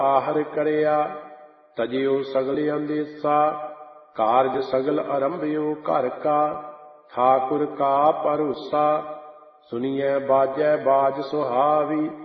ਆਹਰ ਕਰਿਆ। ਤਜਿਓ ਸਗਲ ਅੰਦੇਸਾ, ਕਾਰਜ ਸਗਲ ਆਰੰਭਿਓ ਘਰ ਕਾ। ਠਾकुर का भरोसा, सुनिए बाजै बाज सुहावी।